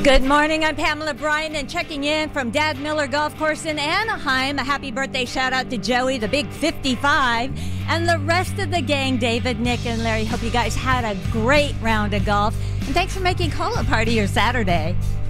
Good morning, I'm Pamela Bryan and checking in from Dad Miller Golf Course in Anaheim. A happy birthday shout out to Joey, the big 55, and the rest of the gang, David, Nick, and Larry. Hope you guys had a great round of golf, and thanks for making Cola Party your Saturday.